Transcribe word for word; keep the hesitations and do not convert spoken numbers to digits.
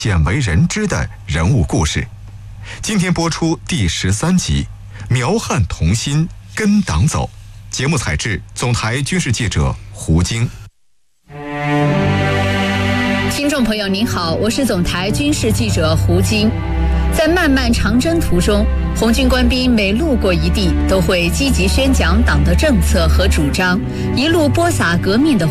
鲜为人知的人物故事。今天播出第十三集《苗汉同心，跟党走》。节目采制总台军事记者胡晶。 听众朋友您好，我是总台军事记者胡晶。在漫漫长征途中，红军官兵每路过一地，都会积极宣讲党的政策和主张，一路播撒革命的